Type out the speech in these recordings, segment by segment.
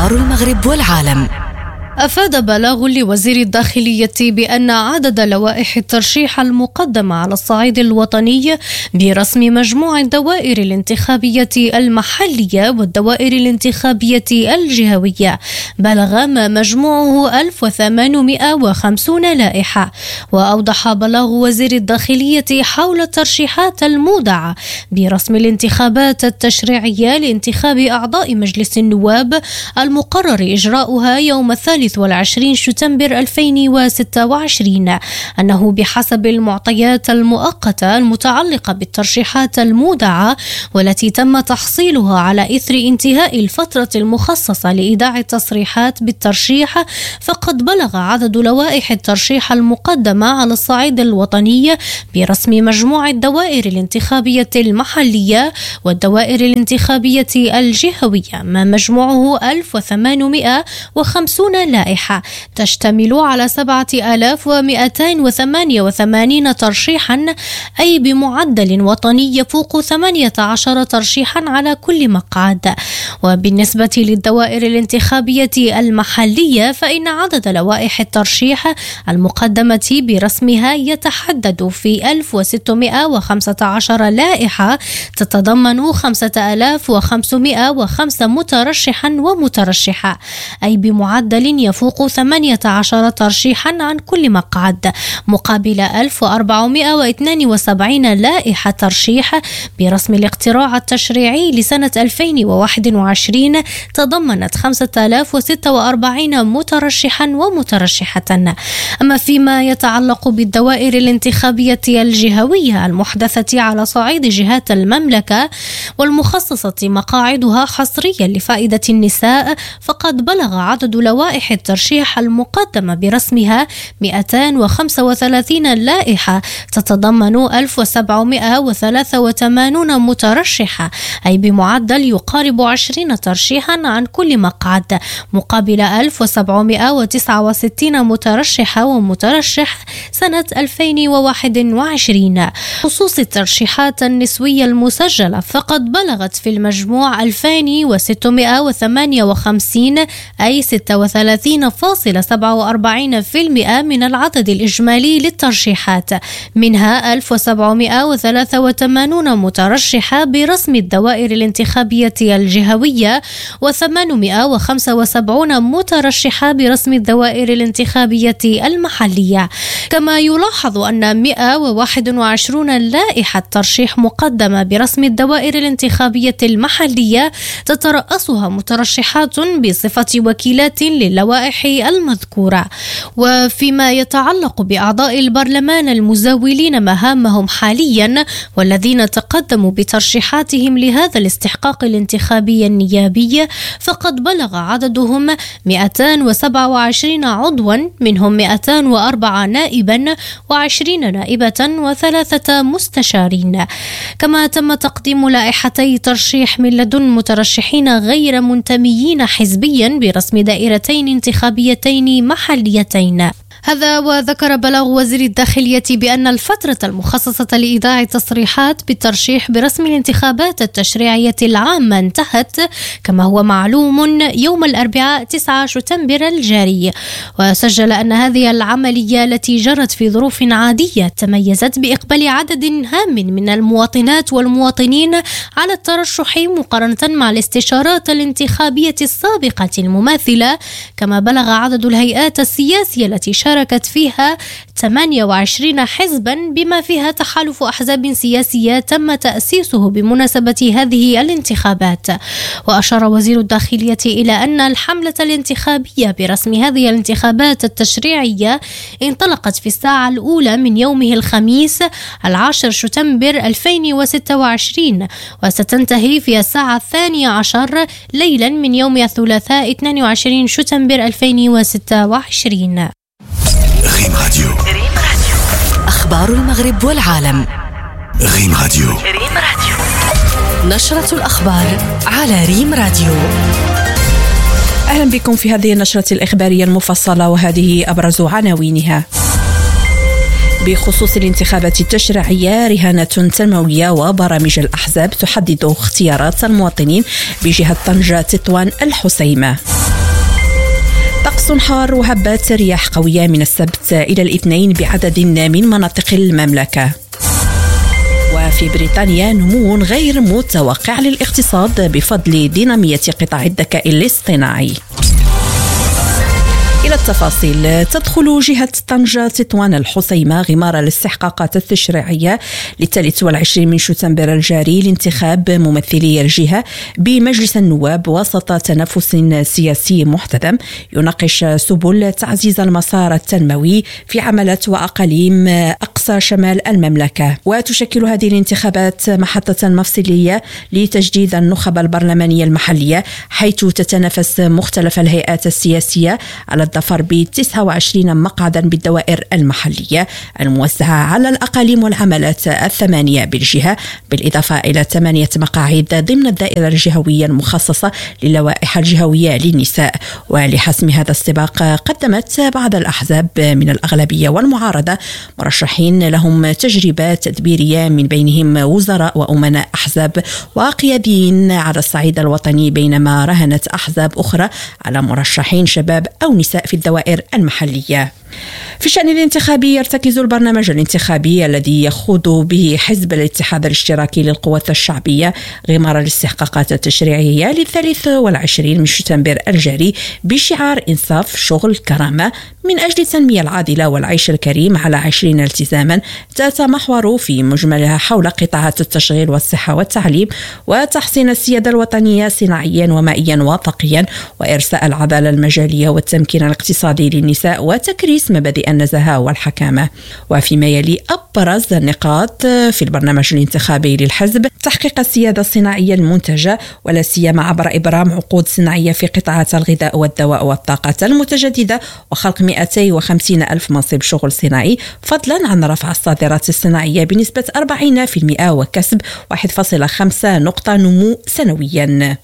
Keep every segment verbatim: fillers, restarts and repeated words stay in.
أخبار المغرب والعالم. أفاد بلاغ لوزير الداخلية بأن عدد لوائح الترشيح المقدمة على الصعيد الوطني برسم مجموع الدوائر الانتخابية المحلية والدوائر الانتخابية الجهوية بلغ ما مجموعه ألف وثمانمائة وخمسين لائحة. وأوضح بلاغ وزير الداخلية حول الترشيحات المودعة برسم الانتخابات التشريعية لانتخاب أعضاء مجلس النواب المقرر إجراؤها يوم الثالث والعشرين شتنبر ألفين وستة وعشرين أنه بحسب المعطيات المؤقتة المتعلقة بالترشيحات المودعة والتي تم تحصيلها على إثر انتهاء الفترة المخصصة لإيداع التصريحات بالترشيح، فقد بلغ عدد لوائح الترشيح المقدمة على الصعيد الوطني برسم مجموع الدوائر الانتخابية المحلية والدوائر الانتخابية الجهوية ما مجموعه ألف وثمانمائة وخمسين لائحة تشتمل على سبعة آلاف ومئتين وثمانية وثمانين ترشيحا، أي بمعدل وطني يفوق ثمانية عشر ترشيحا على كل مقعد. وبالنسبة للدوائر الانتخابية المحلية فإن عدد لوائح الترشيح المقدمة برسمها يتحدد في ألف وستمائة وخمسة عشر لائحة تتضمن خمسة آلاف وخمسمائة وخمسة مترشحا ومترشحة، أي بمعدل يفوق ثمانية عشر ترشيحا عن كل مقعد، مقابل ألف وأربعمائة واثنين وسبعين لائحة ترشيح برسم الاقتراع التشريعي لسنة ألفين وواحد وعشرين تضمنت خمسة آلاف وستة وأربعين مترشحا ومترشحة. أما فيما يتعلق بالدوائر الانتخابية الجهوية المحدثة على صعيد جهات المملكة والمخصصة مقاعدها حصريا لفائدة النساء، فقد بلغ عدد لوائح الترشيح المقدمة برسمها مئتين وخمسة وثلاثين لائحة تتضمن ألف وسبعمائة وثلاثة وثمانين مترشحة، أي بمعدل يقارب عشرين ترشيحا عن كل مقعد، مقابل ألف وسبعمائة وتسعة وستين مترشحة ومترشح سنة ألفين وواحد وعشرين. خصوص الترشيحات النسوية المسجلة فقد بلغت في المجموع ألفين وستمائة وثمانية وخمسين، أي ستة وثلاثين فاصلة سبعة وأربعين بالمئة من العدد الإجمالي للترشيحات، منها ألف وسبعمائة وثلاثة وثمانين مترشحة برسم الدوائر الانتخابية الجهوية وثمانمائة وخمسة وسبعين مترشحة برسم الدوائر الانتخابية المحلية. كما يلاحظ أن مئة وواحد وعشرين لائحة ترشيح مقدمة برسم الدوائر الانتخابية المحلية تترأسها مترشحات بصفة وكيلات للوائح المذكورة. وفيما يتعلق بأعضاء البرلمان المزاولين مهامهم حاليا والذين تقدموا بترشيحاتهم لهذا الاستحقاق الانتخابي النيابي، فقد بلغ عددهم مئتين وسبعة وعشرين عضوا، منهم مئتين وأربعة نائبا وعشرين نائبة وثلاثة مستشارين. كما تم تقديم لائحتي ترشيح من لدن مترشحين غير منتميين حزبيا برسم دائرتين انتخابيتين محليتين. هذا وذكر بلاغ وزير الداخلية بأن الفترة المخصصة لإيداع التصريحات بالترشيح برسم الانتخابات التشريعية العامة انتهت كما هو معلوم يوم الأربعاء تسعة شتنبر الجاري. وسجل أن هذه العملية التي جرت في ظروف عادية تميزت بإقبال عدد هام من المواطنات والمواطنين على الترشح مقارنة مع الاستشارات الانتخابية السابقة المماثلة. كما بلغ عدد الهيئات السياسية التي شاركت فيها ثمانية وعشرين حزبا بما فيها تحالف أحزاب سياسية تم تأسيسه بمناسبة هذه الانتخابات. وأشار وزير الداخلية إلى أن الحملة الانتخابية برسم هذه الانتخابات التشريعية انطلقت في الساعة الأولى من يومه الخميس العاشر شتنبر ألفين وستة وعشرين وستنتهي في الساعة الثانية عشر ليلا من يوم الثلاثاء اثنين وعشرين شتنبر ألفين وستة وعشرين. ريم راديو. أخبار المغرب والعالم. ريم راديو. ريم راديو. نشرة الأخبار على ريم راديو. أهلا بكم في هذه النشرة الإخبارية المفصلة، وهذه أبرز عناوينها. بخصوص الانتخابات التشريعية، رهانة تنموية وبرامج الأحزاب تحدد اختيارات المواطنين بجهة طنجة تطوان الحسيمة. طقس حار وهبات رياح قوية من السبت إلى الاثنين بعدد من مناطق المملكة. وفي بريطانيا نمو غير متوقع للاقتصاد بفضل دينامية قطاع الذكاء الاصطناعي. إلى التفاصيل، تدخل جهة طنجة تطوان الحسيمة غمار الاستحقاقات التشريعية للثالث والعشرين من شتنبر الجاري لانتخاب ممثلي الجهة بمجلس النواب وسط تنافس سياسي محتدم يناقش سبل تعزيز المسار التنموي في عملات وأقاليم أقصى شمال المملكة. وتشكل هذه الانتخابات محطة مفصلية لتجديد النخب البرلمانية المحلية، حيث تتنافس مختلف الهيئات السياسية على الظفر ب تسعة وعشرين مقعدا بالدوائر المحلية الموزعة على الأقاليم والعملات الثمانية بالجهة، بالإضافة إلى ثمانية مقاعد ضمن الدائرة الجهوية المخصصة للوائح الجهوية للنساء. ولحسم هذا السباق قدمت بعض الأحزاب من الأغلبية والمعارضة مرشحين لهم تجربة تدبيرية، من بينهم وزراء وأمناء أحزاب وقياديين على الصعيد الوطني، بينما رهنت أحزاب أخرى على مرشحين شباب أو نساء في الدوائر المحلية. في الشأن الانتخابي، يرتكز البرنامج الانتخابي الذي يخوض به حزب الاتحاد الاشتراكي للقوات الشعبية غمار الاستحقاقات التشريعية للثالث والعشرين من شتنبر الجاري بشعار إنصاف شغل كرامة من أجل التنمية العادلة والعيش الكريم على عشرين التزاما، تتمحور في مجملها حول قطاعات التشغيل والصحة والتعليم وتحسين السيادة الوطنية صناعيا ومائيا وطاقيا، وإرساء العدالة المجالية والتمكين الاقتصادي للنساء وتكريس مبادئ النزاهة والحكامة. وفيما يلي أبرز النقاط في البرنامج الانتخابي للحزب: تحقيق السيادة الصناعية المنتجة، ولا سيما عبر إبرام عقود صناعية في قطاعات الغذاء والدواء والطاقة المتجددة، وخلق مئتين وخمسين ألف منصب شغل صناعي، فضلا عن رفع الصادرات الصناعية بنسبة أربعين بالمئة وكسب واحد فاصلة خمسة نقطة نمو سنويا.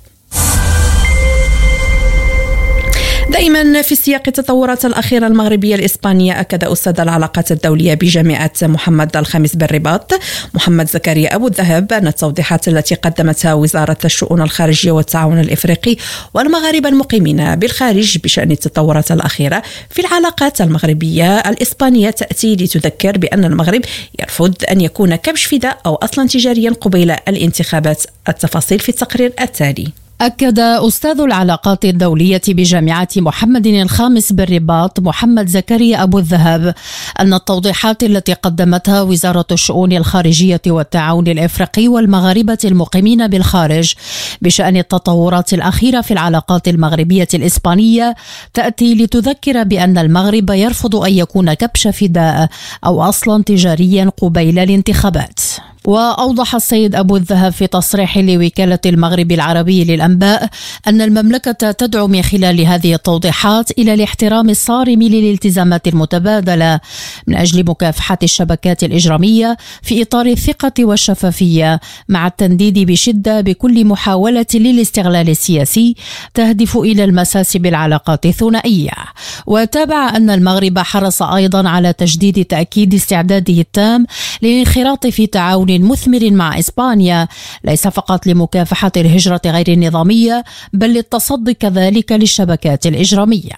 دائما في سياق التطورات الأخيرة المغربية الإسبانية، أكد أستاذ العلاقات الدولية بجامعة محمد الخامس بالرباط محمد زكريا أبو الذهب أن التوضيحات التي قدمتها وزارة الشؤون الخارجية والتعاون الإفريقي والمغاربة المقيمين بالخارج بشأن التطورات الأخيرة في العلاقات المغربية الإسبانية تأتي لتذكر بأن المغرب يرفض أن يكون كبش فداء أو أصلا تجاريا قبيل الانتخابات. التفاصيل في التقرير التالي. أكد أستاذ العلاقات الدولية بجامعة محمد الخامس بالرباط محمد زكريا أبو الذهب أن التوضيحات التي قدمتها وزارة الشؤون الخارجية والتعاون الإفريقي والمغاربة المقيمين بالخارج بشأن التطورات الأخيرة في العلاقات المغربية الإسبانية تأتي لتذكر بأن المغرب يرفض أن يكون كبش فداء أو أصلا تجاريا قبيل الانتخابات. وأوضح السيد أبو الذهب في تصريح لوكالة المغرب العربي للأنباء أن المملكة تدعو من خلال هذه التوضيحات إلى الاحترام الصارم للالتزامات المتبادلة من أجل مكافحة الشبكات الإجرامية في إطار الثقة والشفافية، مع التنديد بشدة بكل محاولة للاستغلال السياسي تهدف إلى المساس بالعلاقات الثنائية. وتابع أن المغرب حرص أيضا على تجديد تأكيد استعداده التام للانخراط في تعاون مثمر مع إسبانيا، ليس فقط لمكافحة الهجرة غير النظامية بل للتصدي كذلك للشبكات الإجرامية.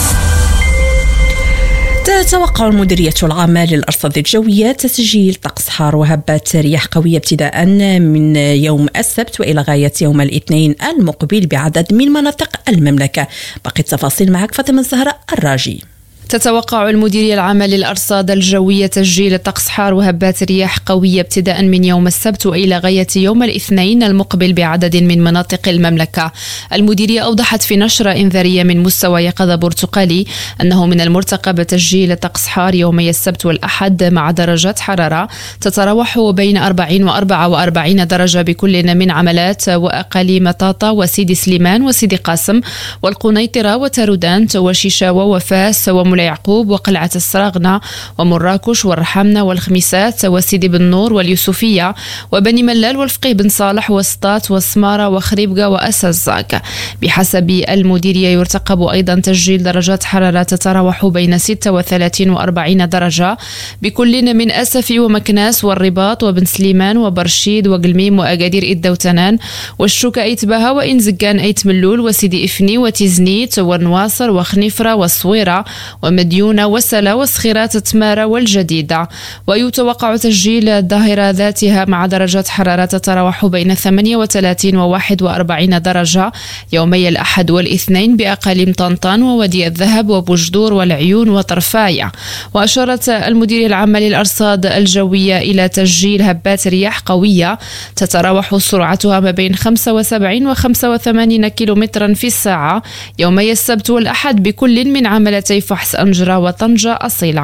تتوقع المديرية العامة للأرصاد الجوية تسجيل طقس حار وهبات رياح قوية ابتداء من يوم السبت وإلى غاية يوم الاثنين المقبل بعدد من مناطق المملكة. باقي التفاصيل معك فاطمة الزهراء الراجي. تتوقع المديرية العامة للأرصاد الجوية تسجيل طقس حار وهبات رياح قوية ابتداء من يوم السبت وإلى غاية يوم الاثنين المقبل بعدد من مناطق المملكة. المديرية أوضحت في نشرة إنذارية من مستوى يقظة برتقالي أنه من المرتقب تسجيل طقس حار يومي السبت والأحد مع درجات حرارة تتراوح بين أربعين وأربعة وأربعين درجة بكل من عملات وأقاليم طاطا وسيدي سليمان وسيدي قاسم والقنيطرة وتارودانت وشيشاوة وفاس وملعب يعقوب وقلعة السراغنة ومراكش والرحمنة والخميسات وسيدي بن نور واليوسفية وبني ملال والفقيه بن صالح وسطات وسمارة وخريبقة وأسزاك. بحسب المديرية يرتقب أيضا تسجيل درجات حرارة تتراوح بين ستة وثلاثين وأربعين درجة بكل من أسفي ومكناس والرباط وبن سليمان وبرشيد وقلميم وأقادير إدة وتنان والشوكة أيتبها وإن زقان أيت ملول وسيدي إفني وتيزنيت والنواصر وخنيفرة والصويرة ومديونة وسلا وسخيرات تمارة والجديدة. ويتوقع تسجيل الظاهرة ذاتها مع درجات حرارة تتراوح بين ثمانية وثلاثين وواحد وأربعين درجة يومي الأحد والاثنين بأقاليم طنطان وودي الذهب وبوجدور والعيون وطرفاية. وأشارت المديرية العامة للأرصاد الجوية إلى تسجيل هبات رياح قوية تتراوح سرعتها ما بين خمسة وسبعين وخمسة وثمانين كيلومترا في الساعة يومي السبت والأحد بكل من عملتي فحص أنجرة وطنجة أصيلة.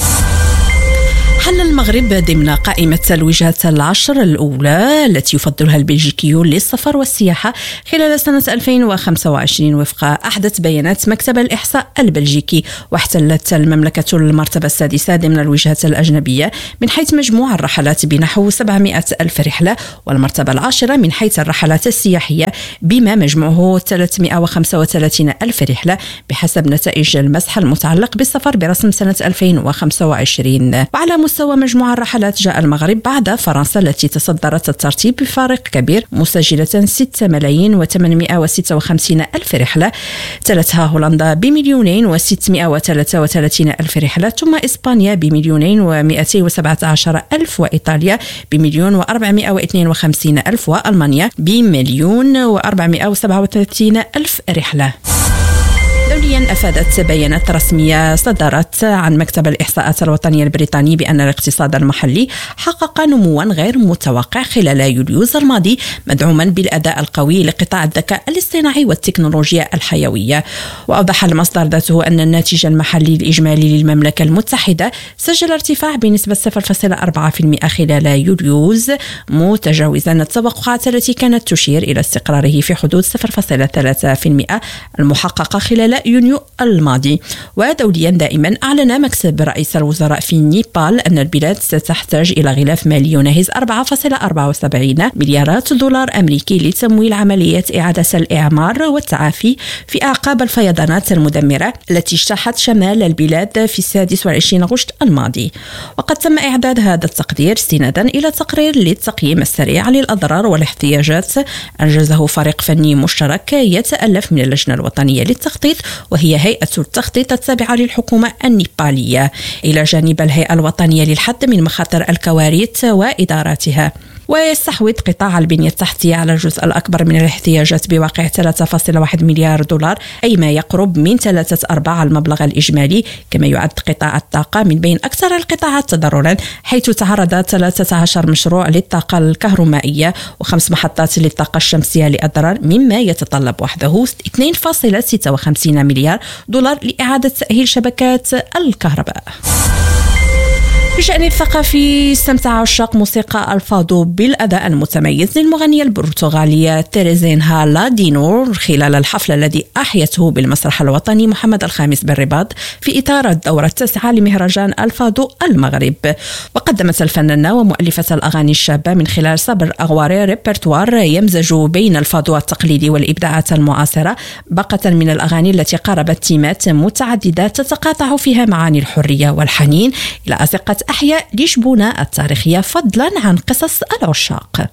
حل المغرب ضمن قائمة الوجهات العشر الأولى التي يفضلها البلجيكيون للسفر والسياحة خلال سنة ألفين وخمسة وعشرين وفق أحدث بيانات مكتب الإحصاء البلجيكي. واحتلت المملكة المرتبة السادسة ضمن الوجهات الأجنبية من حيث مجموع الرحلات بنحو سبعمائة ألف رحلة، والمرتبة العاشرة من حيث الرحلات السياحية بما مجموعه ثلاثمائة وخمسة وثلاثين ألف رحلة بحسب نتائج المسح المتعلق بالسفر برسم سنة ألفين وخمسة وعشرين. وعلى مستوى مجموع الرحلات جاء المغرب بعد فرنسا التي تصدرت الترتيب بفارق كبير مسجلة ستة ملايين وثمانمائة وستة وخمسين ألف رحلة، تلتها هولندا بمليونين وستمائة وثلاثة وثلاثين ألف رحلة، ثم إسبانيا بمليونين ومائتين وسبعة عشر ألف، وإيطاليا بمليون وأربعمائة واثنين وخمسين ألف، وألمانيا بمليون وأربعمائة وسبعة وثلاثين ألف رحلة. دوليا أفادت بيانات رسمية صدرت عن مكتب الإحصاءات الوطني البريطاني بأن الاقتصاد المحلي حقق نموا غير متوقع خلال يوليوز الماضي مدعوما بالأداء القوي لقطاع الذكاء الاصطناعي والتكنولوجيا الحيوية. وأوضح المصدر ذاته أن الناتج المحلي الإجمالي للمملكة المتحدة سجل ارتفاع بنسبة صفر فاصلة أربعة بالمئة خلال يوليوز، متجاوزا التوقعات التي كانت تشير إلى استقراره في حدود صفر فاصلة ثلاثة بالمئة المحققة خلال يونيو الماضي. ودوليا دائما أعلن مكتب رئيس الوزراء في نيبال أن البلاد ستحتاج إلى غلاف مالي يناهز أربعة فاصلة أربعة وسبعين مليارات دولار أمريكي لتمويل عمليات إعادة الإعمار والتعافي في أعقاب الفيضانات المدمرة التي اجتاحت شمال البلاد في السادس والعشرين غشت الماضي. وقد تم إعداد هذا التقدير استنادا إلى تقرير للتقييم السريع للأضرار والاحتياجات أنجزه فريق فني مشترك يتألف من اللجنة الوطنية للتخطيط وهي هيئة التخطيط التابعة للحكومة النيبالية إلى جانب الهيئة الوطنية للحد من مخاطر الكوارث وإداراتها. ويستحوذ قطاع البنية التحتية على الجزء الأكبر من الاحتياجات بواقع ثلاثة فاصلة واحد مليار دولار، أي ما يقرب من ثلاثة أرباع المبلغ الإجمالي. كما يعد قطاع الطاقة من بين أكثر القطاعات تضررا، حيث تعرض ثلاثة عشر مشروع للطاقة الكهرومائية وخمس محطات للطاقة الشمسية لأضرار، مما يتطلب وحده اثنين فاصلة ستة وخمسين مليار دولار لإعادة تأهيل شبكات الكهرباء. بشأن الثقافي، استمتع عشاق موسيقى الفادو بالأداء المتميز للمغنية البرتغالية تيريزينها لادينو خلال الحفل الذي أحيته بالمسرح الوطني محمد الخامس بالرباط في إطار الدورة التاسعة لمهرجان الفادو المغرب. وقدمت الفنانة ومؤلفة الأغاني الشابة من خلال صبر أغواري ريبرتوار يمزج بين الفادو التقليدي والإبداعات المعاصرة، باقة من الأغاني التي قاربت تيمات متعددة تتقاطع فيها معاني الحرية والحنين إلى أزقة أحياء لشبونة التاريخية فضلا عن قصص العشاق.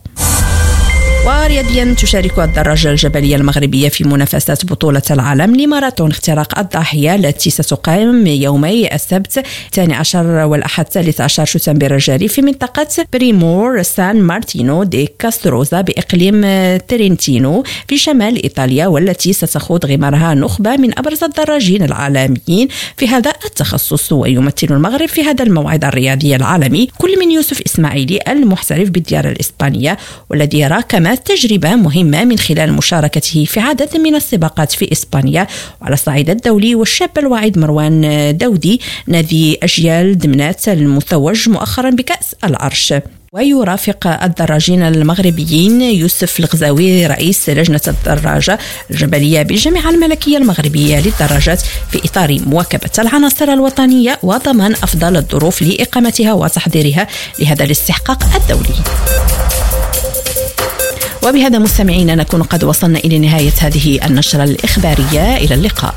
ورياضيا، تشارك الدراجة الجبلية المغربية في منافسات بطولة العالم لماراثون اختراق الضاحية التي ستقام يومي السبت الثاني عشر والأحد الثالث عشر شتنبر الجاري في منطقة بريمور سان مارتينو دي كاستروزا بإقليم ترينتينو في شمال إيطاليا، والتي ستخوض غمارها نخبة من أبرز الدراجين العالميين في هذا التخصص. ويمثل المغرب في هذا الموعد الرياضي العالمي كل من يوسف إسماعيلي المحترف بالديار الإسبانية، والذي يرى كما تجربة مهمة من خلال مشاركته في عدد من السباقات في إسبانيا. وعلى الصعيد الدولي، والشاب الواعد مروان دودي نادي أجيال دمنات المتوج مؤخرا بكأس العرش. ويرافق الدراجين المغربيين يوسف الغزاوي رئيس لجنة الدراجة الجبلية بالجامعة الملكية المغربية للدراجات في إطار مواكبة العناصر الوطنية وضمان أفضل الظروف لإقامتها وتحضيرها لهذا الاستحقاق الدولي. وبهذا مستمعينا نكون قد وصلنا إلى نهاية هذه النشرة الإخبارية. إلى اللقاء.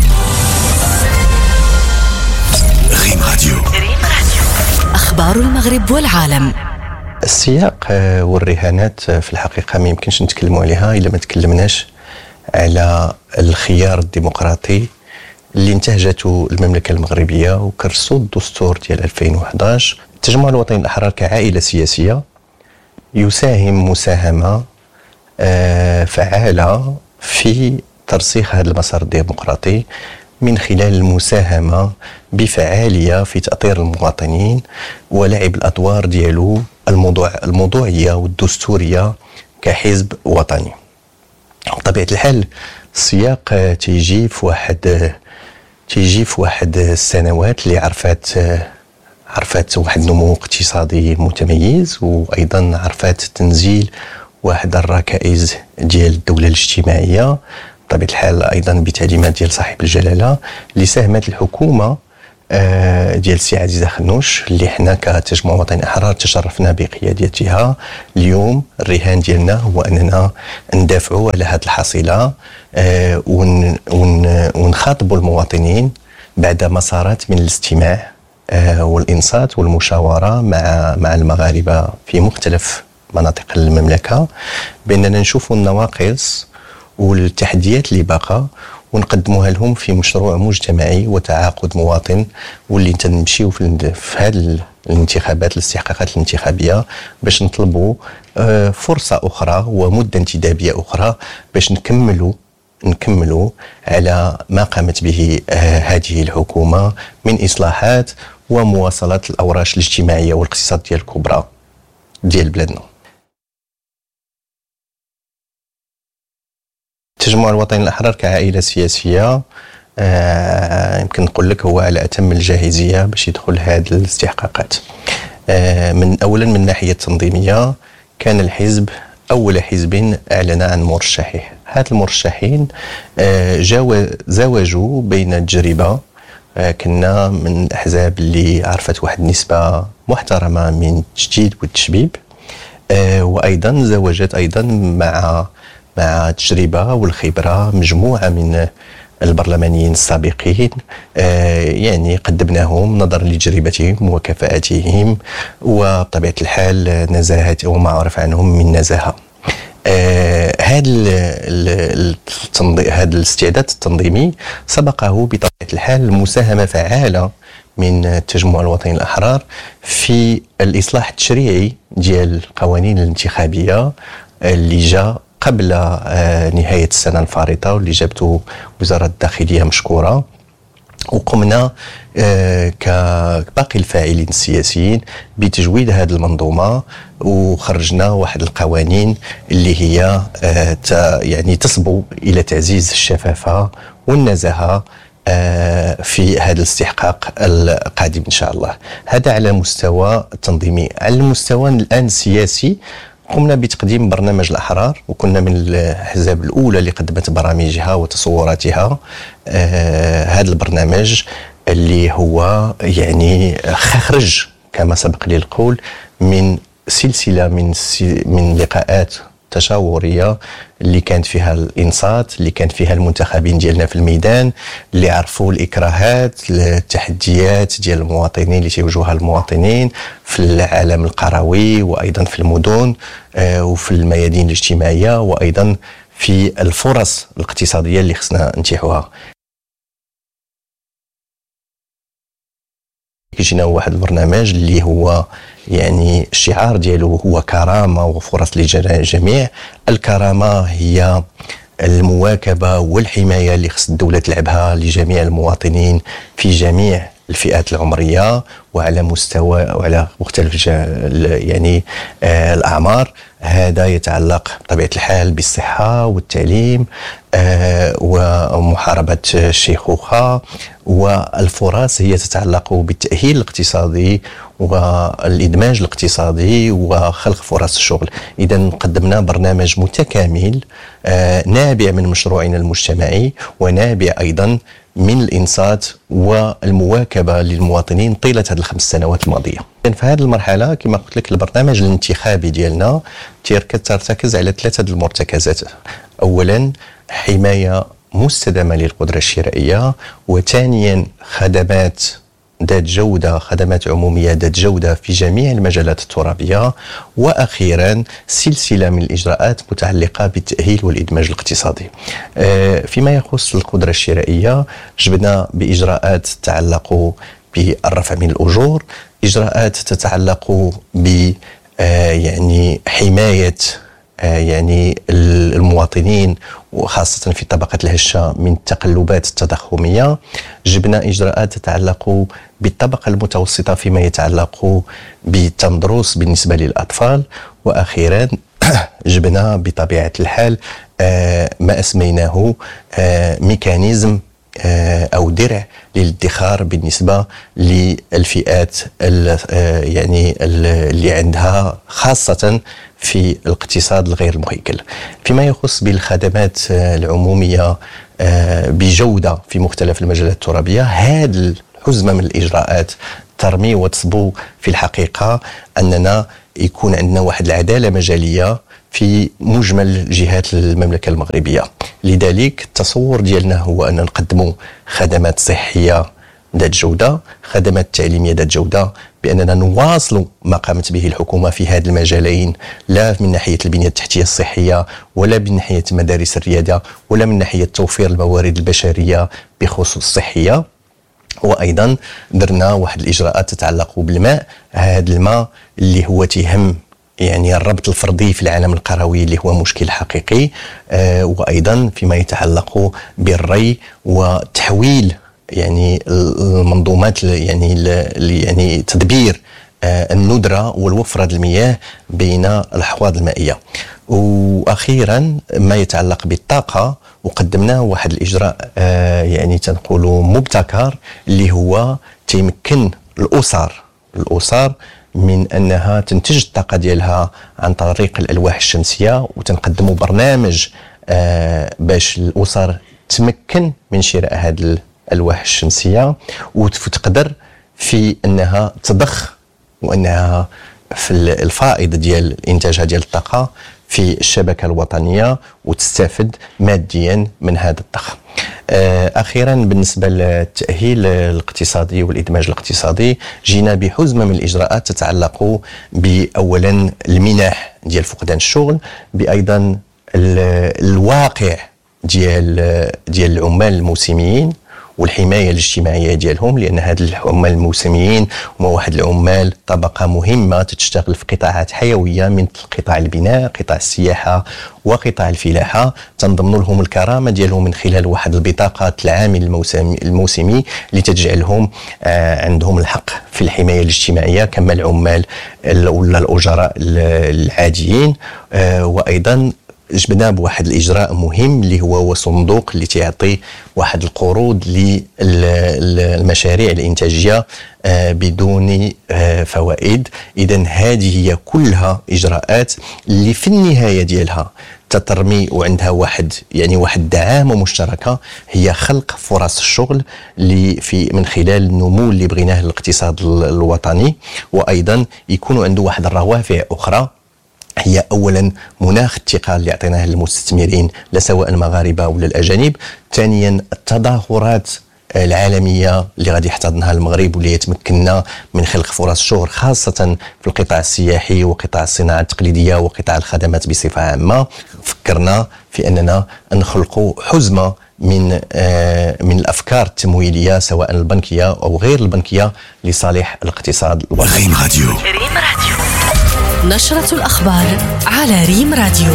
ريم راديو. أخبار المغرب والعالم. السياق والرهانات في الحقيقة ما يمكنش نتكلموا عليها إلا ما تكلمناش على الخيار الديمقراطي اللي انتهجته المملكة المغربية وكرسوا الدستور ديال ألفين وأحد عشر. التجمع الوطني الأحرار كعائلة سياسية يساهم مساهمة فعالة في ترسيخ هذا المسار الديمقراطي من خلال المساهمة بفعالية في تأطير المواطنين ولعب الأدوار ديالو الموضوع الموضوعية والدستورية كحزب وطني. بطبيعة الحال السياق تيجي في واحد تيجي في واحد السنوات اللي عرفت عرفت واحد نمو اقتصادي متميز وأيضا عرفت تنزيل واحد الركائز ديال الدولة الاجتماعية بطبيعة الحال أيضا بتعليمات ديال صاحب الجلالة اللي ساهمت الحكومة ديال السي عزيزة خنوش اللي حنا كتجمع وطني أحرار تشرفنا بقيادتها. اليوم الرهان ديالنا هو أننا ندافعوا على هذه الحصيلة ونخاطبوا المواطنين بعد مسارات من الاستماع والإنصات والمشاورة مع مع المغاربة في مختلف مناطق المملكة بأننا نشوفوا النواقص والتحديات اللي باقة ونقدموها لهم في مشروع مجتمعي وتعاقد مواطن واللي تنمشيو في هذه الانتخابات الاستحقاقات الانتخابية باش نطلبوا فرصة أخرى ومدة انتدابية أخرى باش نكملوا نكملوا على ما قامت به هذه الحكومة من إصلاحات ومواصلة الأوراش الاجتماعية والاقتصادية الكبرى ديال بلادنا. التجمع الوطني الأحرار كعائلة سياسية آه يمكن نقول لك هو على أتم الجاهزية باش يدخل هذه الاستحقاقات. آه من أولا من الناحية التنظيمية كان الحزب أول حزب أعلن عن مرشحيه. هاد المرشحين آه زاوجوا بين التجربة آه كنا من الأحزاب اللي عرفت واحد النسبة محترمة من التجديد والتشبيب آه وأيضا زاوجت أيضا مع مع التجربة والخبرة مجموعة من البرلمانيين السابقين آه يعني قدمناهم نظرا لتجربتهم وكفاءتهم وبطبيعة الحال نزاهة وما عرف عنهم من نزاهة. هذا آه هذا الاستعداد التنظيمي سبقه بطبيعة الحال مساهمة فعالة من التجمع الوطني الأحرار في الإصلاح التشريعي ديال القوانين الانتخابية اللي جاء قبل نهاية السنة الفارطة واللي جابته وزارة الداخلية مشكورة. وقمنا كباقي الفاعلين السياسيين بتجويد هذه المنظومة وخرجنا واحد القوانين اللي هي يعني تصبو إلى تعزيز الشفافة والنزاهة في هذا الاستحقاق القادم إن شاء الله. هذا على مستوى التنظيمي. على المستوى الآن السياسي قمنا بتقديم برنامج الأحرار وكنا من الأحزاب الأولى اللي قدمت برامجها وتصوراتها. آه هذا البرنامج اللي هو يعني خرج كما سبق لي القول من سلسلة من من لقاءات تشاورية اللي كانت فيها الإنصات اللي كانت فيها المنتخبين ديالنا في الميدان اللي عرفوا الإكراهات التحديات ديال المواطنين اللي تيواجهوها المواطنين في العالم القروي وأيضا في المدن آه وفي الميادين الاجتماعية وأيضا في الفرص الاقتصادية اللي خصنا نتيحوها. كيجينا واحد البرنامج اللي هو يعني الشعار ديالو هو كرامة وفرص للجميع. الكرامة هي المواكبة والحماية اللي خص الدولة تلعبها لجميع المواطنين في جميع الفئات العمرية وعلى مستوى وعلى مختلف يعني آه الأعمار. هذا يتعلق بطبيعة الحال بالصحة والتعليم ومحاربة الشيخوخة، والفرص هي تتعلق بالتأهيل الاقتصادي والإدماج الاقتصادي وخلق فرص الشغل. إذن قدمنا برنامج متكامل نابع من مشروعنا المجتمعي ونابع أيضا من الإنصات والمواكبة للمواطنين طيلة هذه الخمس سنوات الماضية. في هذه المرحلة كما قلت لك البرنامج الانتخابي ديالنا ترتكز على ثلاثة المرتكزات. أولا حماية مستدامة للقدرة الشرائية، وثانيا خدمات ذات جودة، خدمات عمومية ذات جودة في جميع المجالات الترابية، وأخيرا سلسلة من الإجراءات متعلقة بالتأهيل والإدماج الاقتصادي. فيما يخص القدرة الشرائية جبنا بإجراءات تتعلق بالرفع من الأجور، إجراءات تتعلق ب يعني حماية يعني المواطنين وخاصة في الطبقة الهشة من التقلبات التضخمية. جبنا إجراءات تتعلق بالطبقة المتوسطة فيما يتعلق بالتمدرس بالنسبة للأطفال، وأخيرا جبنا بطبيعة الحال ما أسميناه ميكانيزم أو درع للادخار بالنسبة للفئات يعني اللي عندها خاصة في الاقتصاد الغير المهيكل. فيما يخص بالخدمات العمومية بجودة في مختلف المجالات الترابية، هذه الحزمة من الإجراءات ترمي وتصبو في الحقيقة أننا يكون عندنا واحد العدالة مجالية في مجمل جهات المملكة المغربية. لذلك التصور ديالنا هو أن نقدموا خدمات صحية ذات جودة، خدمات تعليمية ذات جودة، بأننا نواصل ما قامت به الحكومة في هذا المجالين، لا من ناحية البنية التحتية الصحية ولا من ناحية مدارس الريادة ولا من ناحية توفير الموارد البشرية بخصوص الصحية. وأيضا درنا واحد الإجراءات تتعلق بالماء، هذا الماء اللي هو تهم يعني الربط الفردي في العالم القروي اللي هو مشكل حقيقي، آه وأيضا فيما يتعلق بالري وتحويل يعني المنظومات يعني يعني تدبير آه الندرة والوفرة المياه بين الأحواض المائية. وأخيرا ما يتعلق بالطاقة، وقدمناه واحد الإجراء آه يعني تنقولوا مبتكر اللي هو تيمكن الأسر الأسر من أنها تنتج الطاقة ديالها عن طريق الألواح الشمسية، وتنقدموا برنامج آه باش الأسر تمكن من شراء هذه الألواح الشمسية وتقدر في أنها تضخ وأنها في الفائض ديال إنتاجها ديال الطاقة في الشبكة الوطنية وتستفد ماديا من هذا الضخ. أخيرا بالنسبة للتأهيل الاقتصادي والإدماج الاقتصادي، جينا بحزمة من الإجراءات تتعلق بأولا المنح ديال فقدان الشغل، بأيضا الواقع ديال ديال العمال الموسميين والحماية الاجتماعية ديالهم، لأن هاد العمال الموسميين هما واحد العمال طبقة مهمة تشتغل في قطاعات حيوية مثل قطاع البناء، قطاع السياحة وقطاع الفلاحة، تنضمن لهم الكرامة ديالهم من خلال واحد البطاقة العامل الموسمي, الموسمي اللي تجعلهم آه عندهم الحق في الحماية الاجتماعية كما العمال ولا الأجراء العاديين. آه وأيضا جبنا بواحد الإجراء مهم اللي هو هو صندوق اللي تعطي واحد القروض للمشاريع الإنتاجية بدون فوائد. إذن هذه هي كلها إجراءات اللي في النهاية ديالها تترمي وعندها واحد يعني واحد الدعامة مشتركة، هي خلق فرص الشغل اللي في من خلال النمو اللي بغيناه للاقتصاد الوطني، وأيضا يكون عنده واحد الروافع أخرى، هي أولا مناخ الثقة اللي أعطيناه للمستثمرين لا سواء المغاربة ولا الأجانب، ثانيا التظاهرات العالمية اللي غادي يحتضنها المغرب واللي يتمكننا من خلق فرص شغل خاصة في القطاع السياحي وقطاع الصناعة التقليدية وقطاع الخدمات بصفة عامة. فكرنا في أننا نخلق حزمة من آه من الأفكار التمويلية سواء البنكية أو غير البنكية لصالح الاقتصاد الوطني. ريم راديو. ريم راديو. نشرة الأخبار على ريم راديو.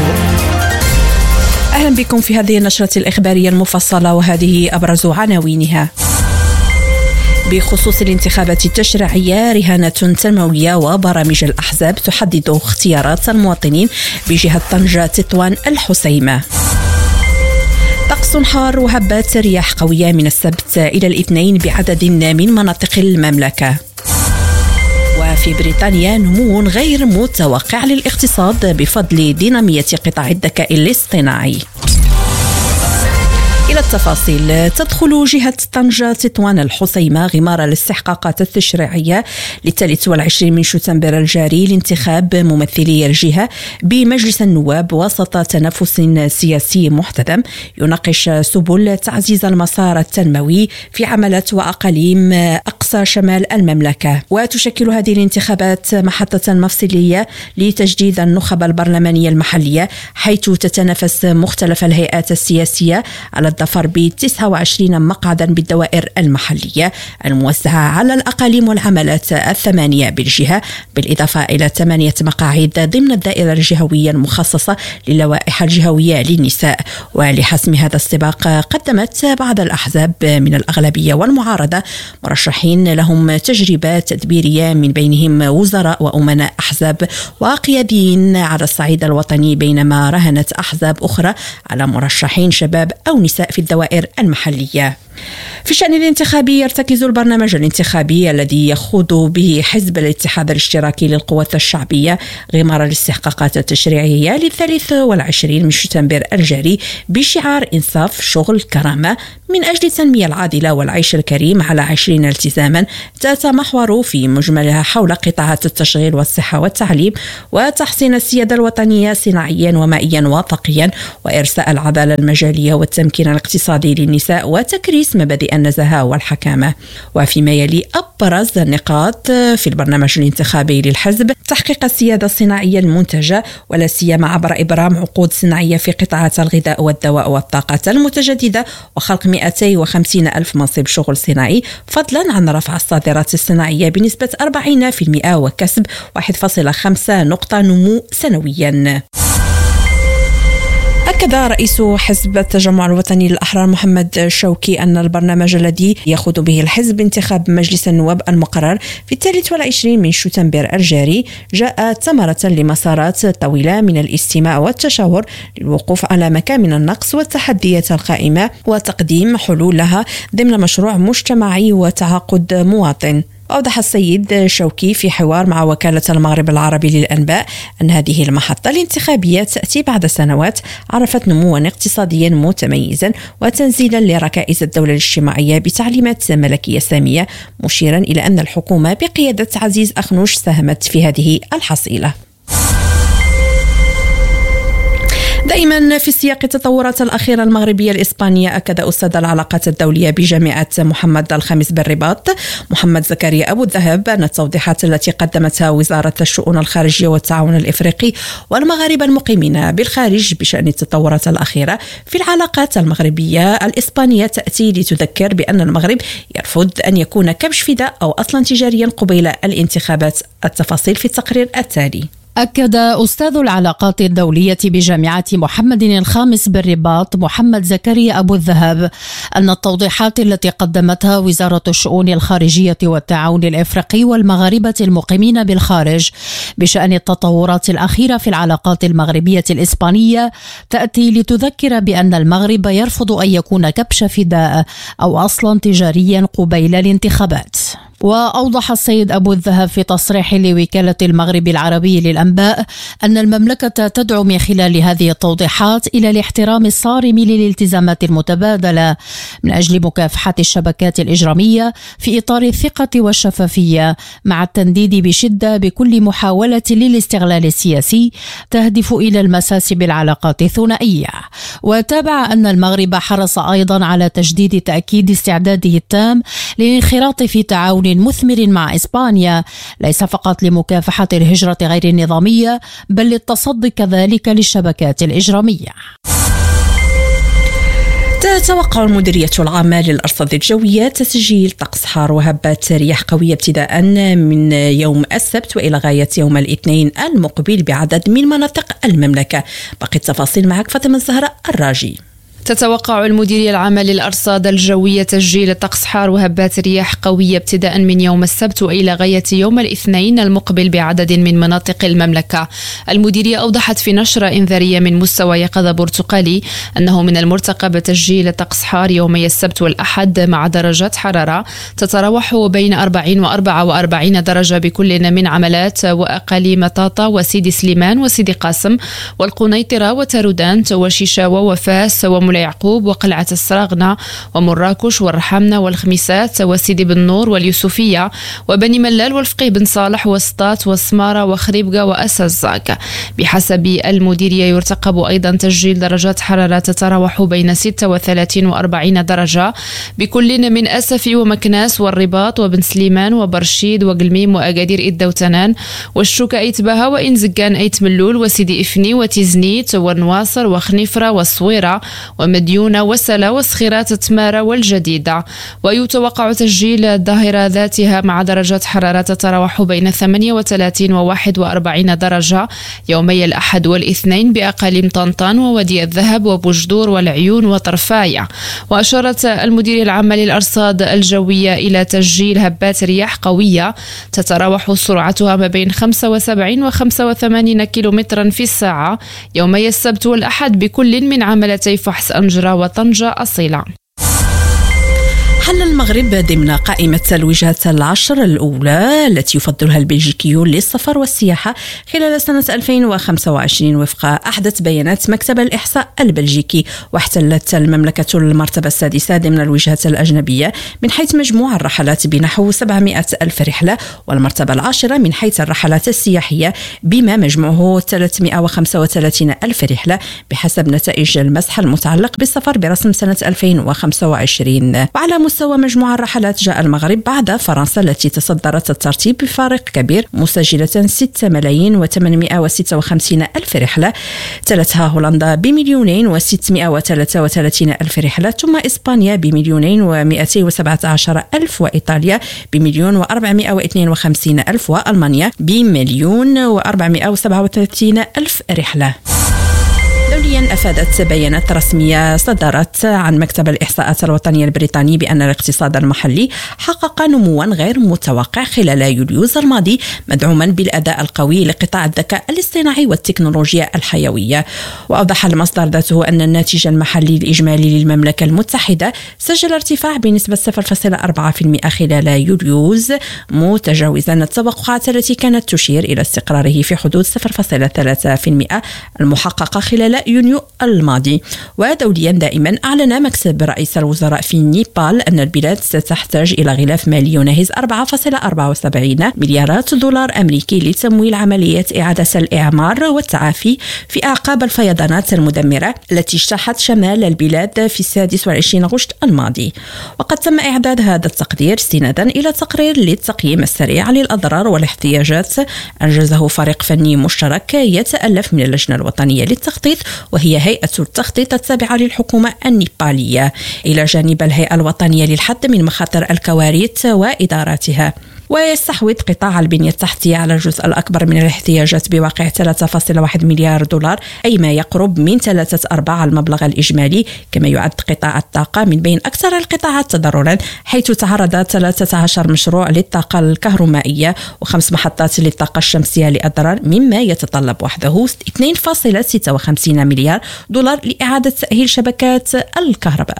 أهلا بكم في هذه النشرة الإخبارية المفصلة، وهذه أبرز عناوينها. بخصوص الانتخابات التشريعية، رهانة تنموية وبرامج الأحزاب تحدد اختيارات المواطنين بجهة طنجة تطوان الحسيمة. طقس حار وهبات رياح قوية من السبت إلى الاثنين بعدد من مناطق المملكة. وفي بريطانيا نمو غير متوقع للاقتصاد بفضل دينامية قطاع الذكاء الاصطناعي. إلى التفاصيل، تدخل جهة طنجة تطوان الحسيمة غمار الاستحقاقات التشريعية للثالث والعشرين من شتنبر الجاري لانتخاب ممثلي الجهة بمجلس النواب وسط تنافس سياسي محتدم يناقش سبل تعزيز المسار التنموي في عملات وأقاليم أقصى شمال المملكة. وتشكل هذه الانتخابات محطة مفصلية لتجديد النخب البرلمانية المحلية، حيث تتنافس مختلف الهيئات السياسية على الظفر ب تسعة وعشرين مقعدا بالدوائر المحلية الموزعة على الأقاليم والعملات الثمانية بالجهة، بالإضافة إلى ثمانية مقاعد ضمن الدائرة الجهوية المخصصة للوائح الجهوية للنساء. ولحسم هذا السباق قدمت بعض الأحزاب من الأغلبية والمعارضة مرشحين لهم تجربة تدبيرية، من بينهم وزراء وأمناء أحزاب وقياديين على الصعيد الوطني، بينما رهنت أحزاب أخرى على مرشحين شباب أو نساء في الدوائر المحلية. في الشأن الانتخابي، يرتكز البرنامج الانتخابي الذي يخوض به حزب الاتحاد الاشتراكي للقوات الشعبية غمار الاستحقاقات التشريعية للثالث والعشرين من شتنبر الجاري بشعار إنصاف شغل كرامة من أجل التنمية العادلة والعيش الكريم على عشرين التزاما، تتمحور في مجملها حول قطاعات التشغيل والصحة والتعليم وتحسين السيادة الوطنية صناعيا ومائيا وطاقيا، وإرساء العدالة المجالية والتمكين الاقتصادي للنساء، وتكريس مبادئ النزاهة والحكامة. وفيما يلي أبرز النقاط في البرنامج الانتخابي للحزب: تحقيق السيادة الصناعية المنتجة، ولا سيما عبر إبرام عقود صناعية في قطاعات الغذاء والدواء والطاقة المتجددة، وخلق مئتين وخمسين ألف منصب شغل صناعي، فضلا عن رفع الصادرات الصناعية بنسبة أربعين بالمئة وكسب واحد فاصلة خمسة نقطة نمو سنويا. أكد رئيس حزب التجمع الوطني للأحرار محمد شوكي أن البرنامج الذي يخوض به الحزب انتخاب مجلس النواب المقرر في الثالث والعشرين من شتنبر الجاري جاء ثمرة لمسارات طويلة من الاستماع والتشاور للوقوف على مكامن النقص والتحديات القائمة وتقديم حلول لها ضمن مشروع مجتمعي وتعاقد مواطن. أوضح السيد شوكي في حوار مع وكالة المغرب العربي للأنباء أن هذه المحطة الانتخابية تأتي بعد سنوات عرفت نموا اقتصاديا متميزا وتنزيلا لركائز الدولة الاجتماعية بتعليمات ملكية سامية، مشيرا إلى أن الحكومة بقيادة عزيز أخنوش ساهمت في هذه الحصيلة. دائما في سياق التطورات الأخيرة المغربية الإسبانية، أكد أستاذ العلاقات الدولية بجامعة محمد الخامس بالرباط محمد زكريا أبو الذهب أن التوضيحات التي قدمتها وزارة الشؤون الخارجية والتعاون الإفريقي والمغاربة المقيمين بالخارج بشأن التطورات الأخيرة في العلاقات المغربية الإسبانية تأتي لتذكر بأن المغرب يرفض أن يكون كبش فداء أو أصلا تجاريا قبيل الانتخابات. التفاصيل في التقرير التالي. أكد أستاذ العلاقات الدولية بجامعة محمد الخامس بالرباط محمد زكريا أبو الذهب أن التوضيحات التي قدمتها وزارة الشؤون الخارجية والتعاون الإفريقي والمغاربة المقيمين بالخارج بشأن التطورات الأخيرة في العلاقات المغربية الإسبانية تأتي لتذكر بأن المغرب يرفض أن يكون كبش فداء أو أصلا تجاريا قبيل الانتخابات. وأوضح السيد أبو الذهب في تصريح لوكالة المغرب العربي للأنباء أن المملكة تدعو من خلال هذه التوضيحات إلى الاحترام الصارم للالتزامات المتبادلة من أجل مكافحة الشبكات الإجرامية في إطار الثقة والشفافية، مع التنديد بشدة بكل محاولة للاستغلال السياسي تهدف إلى المساس بالعلاقات الثنائية. وتابع أن المغرب حرص أيضا على تجديد تأكيد استعداده التام للانخراط في تعاون مثمر مع إسبانيا، ليس فقط لمكافحة الهجرة غير النظامية بل للتصدي كذلك للشبكات الإجرامية. تتوقع المديرية العامة للأرصاد الجوية تسجيل طقس حار وهبات رياح قوية ابتداء من يوم السبت وإلى غاية يوم الاثنين المقبل بعدد من مناطق المملكة. باقي التفاصيل معك فاطمة الزهراء الراجي. تتوقع المديرية العامة للأرصاد الجوية تسجيل طقس حار وهبات رياح قوية ابتداء من يوم السبت وإلى غاية يوم الاثنين المقبل بعدد من مناطق المملكة. المديرية أوضحت في نشرة إنذارية من مستوى يقظة برتقالي أنه من المرتقب تسجيل طقس حار يومي السبت والأحد مع درجات حرارة تتراوح بين أربعين وأربعة وأربعين درجة بكل من عملات وأقاليم طاطا وسيدي سليمان وسيدي قاسم والقنيطرة وتارودانت وشيشاوة وفاس ومولاي يعقوب وقلعة السراغنة ومراكش والرحمنة والخميسات وسيدي بن نور واليوسفية وبني ملال والفقيه بن صالح وسطات وسمارة وخريبقة وأسزاك. بحسب المديرية يرتقب أيضا تسجيل درجات حرارة تتراوح بين ستة وثلاثين وأربعين درجة بكل من أسفي ومكناس والرباط وبن سليمان وبرشيد وقلميم وأقادير إدة وتنان والشوكة أيتبها وإن زقان أيت ملول وسيدي إفني وتيزنيت والنواصر وخنيفرة والصويرة ومديونة وسلا وسخيرات تمارة والجديدة. ويتوقع تسجيل الظاهرة ذاتها مع درجات حرارة تتراوح بين ثمانية وثلاثين وواحد وأربعين درجة يومي الأحد والاثنين بأقاليم طنطان وودي الذهب وبوجدور والعيون وطرفاية. وأشارت المديرية العامة للأرصاد الجوية إلى تسجيل هبات رياح قوية تتراوح سرعتها ما بين خمسة وسبعين وخمسة وثمانين كيلومترا في الساعة يومي السبت والأحد بكل من عملتي فحص أنجرة وطنجة أصيلة. حل المغرب ضمن قائمة الوجهات العشر الأولى التي يفضلها البلجيكيون للسفر والسياحة خلال سنة ألفين وخمسة وعشرين وفق أحدث بيانات مكتب الإحصاء البلجيكي. واحتلت المملكة المرتبة السادسة ضمن الوجهات الأجنبية من حيث مجموع الرحلات بنحو سبعمائة ألف رحلة، والمرتبة العاشرة من حيث الرحلات السياحية بما مجموعه ثلاثمائة وخمسة وثلاثين ألف رحلة بحسب نتائج المسح المتعلق بالسفر برسم سنة ألفين وخمسة وعشرين. وعلى مستوى مجموع الرحلات جاء المغرب بعد فرنسا التي تصدرت الترتيب بفارق كبير مسجلة ستة ملايين وثمانمائة وستة وخمسين ألف رحلة، تلتها هولندا بمليونين وستمائة وثلاثة وثلاثين ألف رحلة، ثم إسبانيا بمليونين ومائتين وسبعة عشر ألف، وإيطاليا بمليون وأربعمائة واثنين وخمسين ألف، وألمانيا بمليون وأربعمائة وسبعة وثلاثين ألف رحلة. دوليا أفادت بيانات رسمية صدرت عن مكتب الإحصاءات الوطني البريطاني بأن الاقتصاد المحلي حقق نموا غير متوقع خلال يوليوز الماضي مدعوما بالأداء القوي لقطاع الذكاء الاصطناعي والتكنولوجيا الحيوية. وأوضح المصدر ذاته أن الناتج المحلي الإجمالي للمملكة المتحدة سجل ارتفاع بنسبة صفر فاصلة أربعة بالمئة خلال يوليوز متجاوزا التوقعات التي كانت تشير إلى استقراره في حدود صفر فاصلة ثلاثة بالمئة المحققة خلال يونيو الماضي. ودوليا دائما أعلن مكتب رئيس الوزراء في نيبال أن البلاد ستحتاج إلى غلاف مالي يناهز أربعة فاصلة أربعة وسبعين مليارات دولار أمريكي لتمويل عملية إعادة الإعمار والتعافي في أعقاب الفيضانات المدمرة التي اجتاحت شمال البلاد في السادس والعشرين غشت الماضي. وقد تم إعداد هذا التقدير استنادا إلى تقرير للتقييم السريع للأضرار والاحتياجات أنجزه فريق فني مشترك يتألف من اللجنة الوطنية للتخطيط وهي هيئة التخطيط التابعة للحكومة النيبالية إلى جانب الهيئة الوطنية للحد من مخاطر الكوارث وإداراتها. ويستحوذ قطاع البنية التحتية على الجزء الأكبر من الاحتياجات بواقع ثلاثة فاصلة واحد مليار دولار، أي ما يقرب من ثلاثة أرباع المبلغ الإجمالي. كما يعد قطاع الطاقة من بين أكثر القطاعات تضررا، حيث تعرض ثلاثة عشر مشروع للطاقة الكهرومائية وخمس محطات للطاقة الشمسية لأضرار، مما يتطلب وحده اثنين فاصلة ستة وخمسين مليار دولار لإعادة تأهيل شبكات الكهرباء.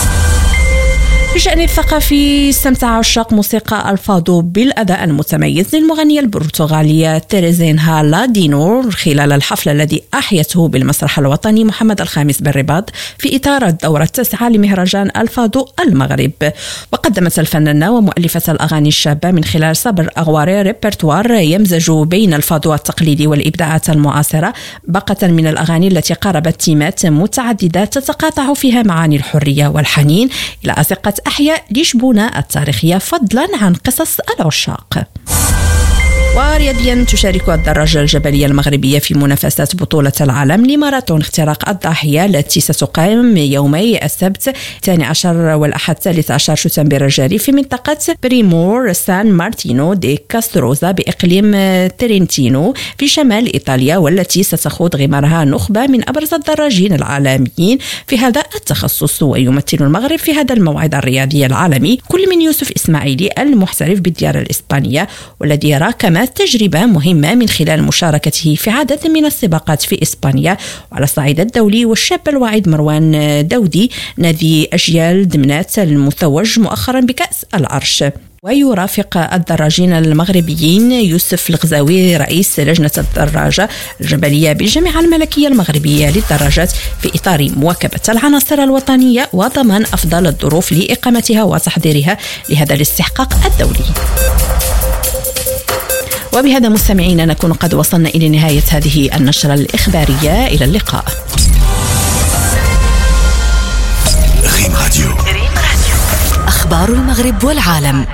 في الشأن الثقافي، استمتع عشاق موسيقى الفادو بالأداء المتميز للمغنية البرتغالية تيريزينها لادينو خلال الحفل الذي أحيته بالمسرح الوطني محمد الخامس بالرباط في إطار الدورة التاسعة لمهرجان الفادو المغرب. وقدمت الفنانة ومؤلفة الأغاني الشابة من خلال صبر أغواري ريبرتوار يمزج بين الفادو التقليدي والإبداعات المعاصرة، باقة من الأغاني التي قاربت تيمات متعددة تتقاطع فيها معاني الحرية والحنين إلى أزقة أحياء لشبونة التاريخية فضلا عن قصص العشاق. ورياضيا تشارك الدراجة الجبلية المغربية في منافسات بطولة العالم لماراثون اختراق الضاحية التي ستقام يومي السبت الثاني عشر والأحد الثالث عشر شتنبر الجاري في منطقة بريمور سان مارتينو دي كاستروزا بإقليم ترينتينو في شمال إيطاليا، والتي ستخوض غمارها نخبة من أبرز الدراجين العالميين في هذا التخصص. ويمثل المغرب في هذا الموعد الرياضي العالمي كل من يوسف إسماعيلي المحترف بالديار الإسبانية، والذي يرى كما تجربة مهمة من خلال مشاركته في عدد من السباقات في إسبانيا. وعلى الصعيد الدولي والشاب الواعد مروان دودي نادي أجيال دمنات المتوج مؤخرا بكأس العرش. ويرافق الدراجين المغربيين يوسف الغزاوي رئيس لجنة الدراجة الجبلية بالجامعة الملكية المغربية للدراجات في إطار مواكبة العناصر الوطنية وضمان أفضل الظروف لإقامتها وتحضيرها لهذا الاستحقاق الدولي. وبهذا مستمعينا نكون قد وصلنا إلى نهاية هذه النشرة الإخبارية. إلى اللقاء. ريم راديو. أخبار المغرب والعالم.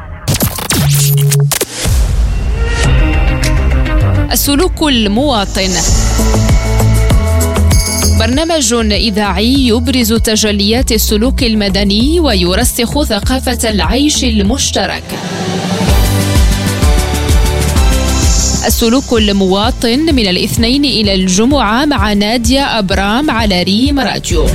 السلوك المواطن، برنامج إذاعي يبرز تجليات السلوك المدني ويرسخ ثقافة العيش المشترك. السلوك المواطن من الاثنين إلى الجمعة مع نادية أبرام على ريم راديو.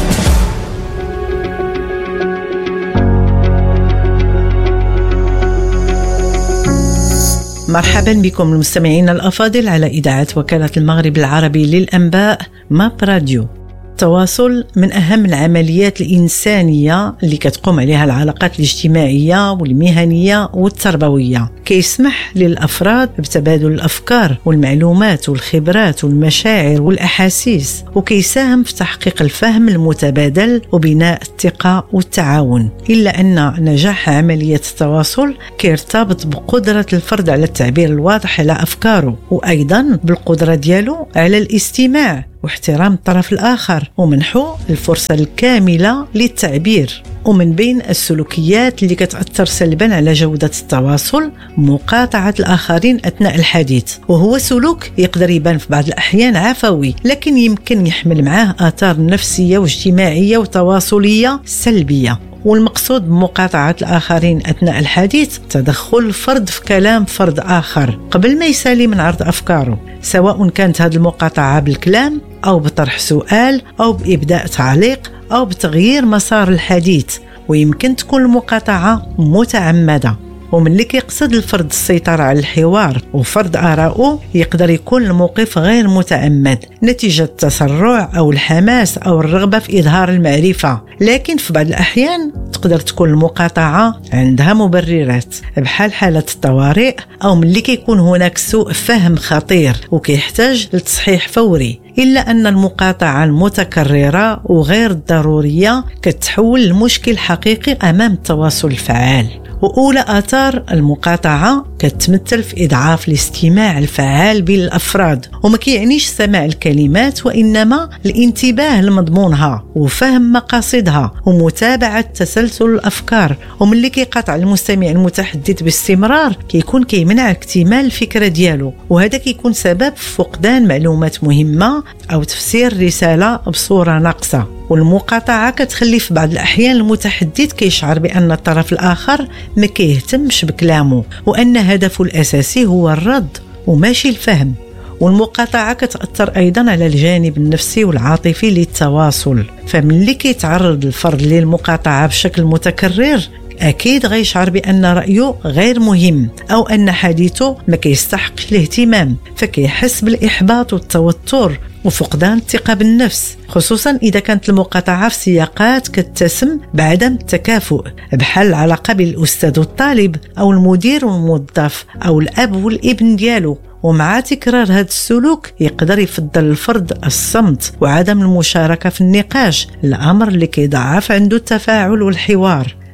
مرحبا بكم المستمعين الأفاضل على إذاعة وكالة المغرب العربي للأنباء ماب راديو. التواصل من أهم العمليات الإنسانية اللي كتقوم عليها العلاقات الاجتماعية والمهنية والتربوية، كيسمح للأفراد بتبادل الأفكار والمعلومات والخبرات والمشاعر والأحاسيس، وكيساهم في تحقيق الفهم المتبادل وبناء الثقة والتعاون. إلا أن نجاح عملية التواصل كيرتبط بقدرة الفرد على التعبير الواضح على أفكاره، وأيضا بالقدرة ديالو على الاستماع واحترام الطرف الآخر ومنحه الفرصة الكاملة للتعبير. ومن بين السلوكيات اللي كتأثر سلبا على جودة التواصل مقاطعة الآخرين أثناء الحديث، وهو سلوك يقدر يبان في بعض الأحيان عفوي، لكن يمكن يحمل معاه آثار نفسية واجتماعية وتواصلية سلبية. والمقصود بمقاطعة الآخرين أثناء الحديث تدخل الفرد في كلام فرد آخر قبل ما يسالي من عرض أفكاره، سواء كانت هذه المقاطعة بالكلام أو بطرح سؤال أو بإبداء تعليق أو بتغيير مسار الحديث. ويمكن تكون المقاطعة متعمدة، ومن اللي كيقصد الفرد السيطرة على الحوار وفرض آراءه يقدر يكون الموقف غير متعمد نتيجة التسرع أو الحماس أو الرغبة في إظهار المعرفة. لكن في بعض الأحيان تقدر تكون المقاطعة عندها مبررات، بحال حالة الطوارئ أو من اللي كيكون هناك سوء فهم خطير وكيحتاج لتصحيح فوري. إلا أن المقاطعة المتكررة وغير الضرورية كتحول لمشكل حقيقي أمام التواصل الفعال. وأولى آثار المقاطعة كتمثل في إضعاف الاستماع الفعال بين الأفراد، وما كيعنيش سماع الكلمات وإنما الانتباه لمضمونها وفهم مقاصدها ومتابعة تسلسل الأفكار. ومن اللي كيقاطع المستمع المتحدث باستمرار كيكون كيمنع اكتمال الفكرة ديالو، وهذا كيكون سبب فقدان معلومات مهمة أو تفسير رسالة بصورة ناقصة. والمقاطعة كتخلي في بعض الأحيان المتحدث كيشعر بأن الطرف الآخر ما كيهتمش بكلامه وأن هدفه الأساسي هو الرد وماشي الفهم. والمقاطعة كتأثر أيضا على الجانب النفسي والعاطفي للتواصل، فمن اللي كيتعرض الفرد للمقاطعة بشكل متكرر أكيد غيشعر بأن رأيه غير مهم أو أن حديثه ما كيستحقش الاهتمام، فكيحس بالإحباط والتوتر وفقدان الثقة بالنفس، خصوصا إذا كانت المقاطعة في سياقات كتسم بعدم التكافؤ، بحال العلاقة بين الأستاذ والطالب أو المدير والموظف أو الأب والابن ديالو. ومع تكرار هذا السلوك يقدر يفضل الفرد الصمت وعدم المشاركة في النقاش، الأمر اللي كيضعف عنده التفاعل والحوار.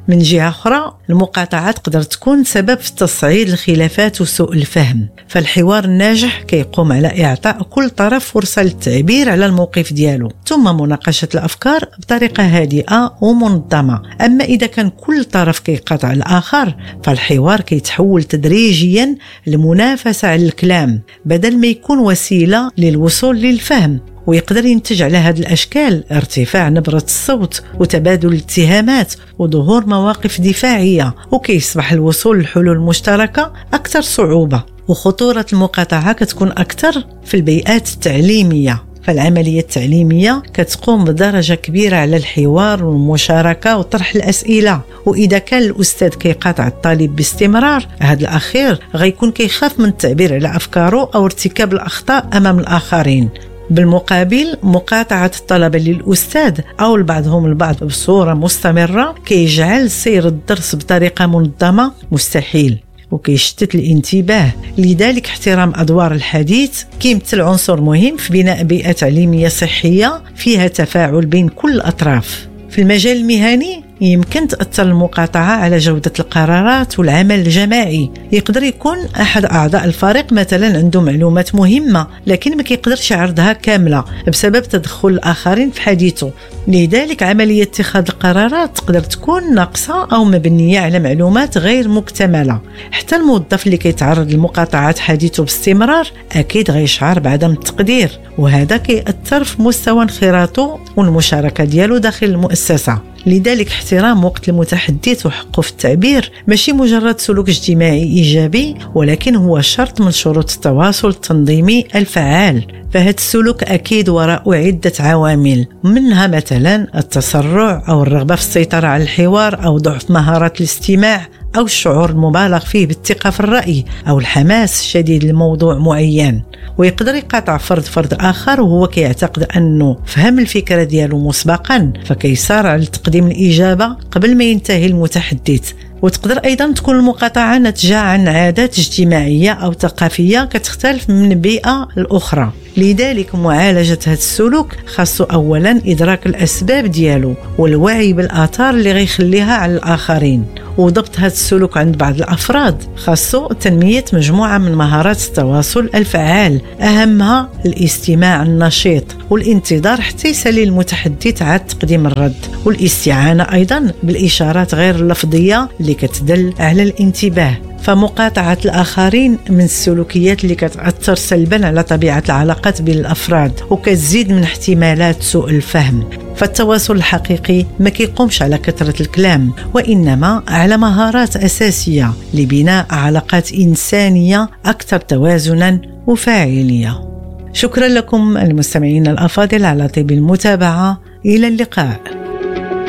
من جهة أخرى المقاطعة تقدر تكون سبب في تصعيد الخلافات وسوء الفهم، فالحوار الناجح كيقوم على إعطاء كل طرف فرصة للتعبير على الموقف ديالو ثم مناقشة الأفكار بطريقة هادئة ومنظمة. أما إذا كان كل طرف كيقاطع الآخر فالحوار كيتحول تدريجيا لمنافسة على الكلام بدل ما يكون وسيلة للوصول للفهم، ويقدر ينتج على هذه الأشكال ارتفاع نبرة الصوت وتبادل الاتهامات وظهور مواقف دفاعية، وكيصبح الوصول لحلول مشتركة أكثر صعوبة. وخطورة المقاطعة كتكون أكثر في البيئات التعليمية، فالعملية التعليمية كتقوم بدرجة كبيرة على الحوار والمشاركة وطرح الأسئلة، وإذا كان الأستاذ كيقاطع الطالب باستمرار هذا الأخير غيكون كيخاف من التعبير على أفكاره أو ارتكاب الأخطاء أمام الآخرين. بالمقابل مقاطعة الطلبة للأستاذ أو لبعضهم البعض بصورة مستمرة كيجعل سير الدرس بطريقة منظمة مستحيل وكيشتت الانتباه. لذلك احترام أدوار الحديث كيمثل عنصر مهم في بناء بيئة تعليمية صحية فيها تفاعل بين كل الأطراف. في المجال المهني يمكن تأثر المقاطعة على جودة القرارات والعمل الجماعي. يقدر يكون أحد أعضاء الفريق مثلا عنده معلومات مهمة لكن ما كيقدرش يعرضها كاملة بسبب تدخل الآخرين في حديثه، لذلك عملية اتخاذ القرارات تقدر تكون ناقصة أو مبنية على معلومات غير مكتملة. حتى الموظف اللي كيتعرض لمقاطعة حديثه باستمرار أكيد غيشعر بعدم التقدير، وهذا كيأثر في مستوى انخراطه والمشاركة ديالو داخل المؤسسة. لذلك احترام وقت المتحدث وحقه في التعبير ماشي مجرد سلوك اجتماعي إيجابي، ولكن هو شرط من شروط التواصل التنظيمي الفعال. فهذا السلوك أكيد وراء عدة عوامل، منها مثلا التسرع أو الرغبة في السيطرة على الحوار أو ضعف مهارات الاستماع أو الشعور المبالغ فيه بالثقة في الرأي أو الحماس الشديد لموضوع معين. ويقدر يقاطع فرد فرد آخر وهو كيعتقد أنه فهم الفكرة ديالو مسبقا فكيسارع لتقديم الإجابة قبل ما ينتهي المتحدث. وتقدر أيضا تكون المقاطعة نتجة عن عادات اجتماعية أو ثقافية كتختلف من بيئة الأخرى. لذلك معالجة هذا السلوك خاصه أولا إدراك الأسباب ديالو والوعي بالآثار اللي غيخليها على الآخرين. وضبط هذا السلوك عند بعض الأفراد خاصه تنمية مجموعة من مهارات التواصل الفعال، أهمها الاستماع النشيط والانتظار حتى يسالي المتحدث عاد تقديم الرد، والاستعانة أيضا بالإشارات غير اللفظية اللي كتدل على الانتباه. فمقاطعة الآخرين من السلوكيات اللي كتأثر سلبا على طبيعة العلاقات بين الأفراد وكتزيد من احتمالات سوء الفهم. فالتواصل الحقيقي ما كيقومش على كثرة الكلام وإنما على مهارات أساسية لبناء علاقات إنسانية أكثر توازنا وفاعلية. شكرا لكم المستمعين الأفاضل على طيب المتابعة، إلى اللقاء.